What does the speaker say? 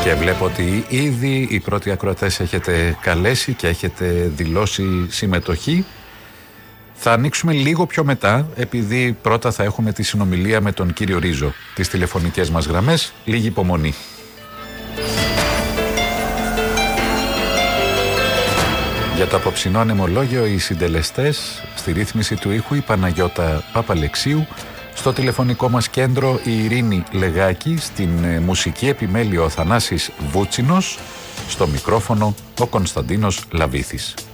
Και βλέπω ότι ήδη οι πρώτοι ακροατές έχετε καλέσει και έχετε δηλώσει συμμετοχή. Θα ανοίξουμε λίγο πιο μετά, επειδή πρώτα θα έχουμε τη συνομιλία με τον κύριο Ρίζο. Τις τηλεφωνικές μας γραμμές, λίγη υπομονή. Για το απόψινό ανεμολόγιο, οι συντελεστές στη ρύθμιση του ήχου η Παναγιώτα Παπαλεξίου, στο τηλεφωνικό μας κέντρο η Ειρήνη Λεγάκη, στην μουσική επιμέλεια ο Θανάσης Βούτσινος, στο μικρόφωνο ο Κωνσταντίνος Λαβίθης.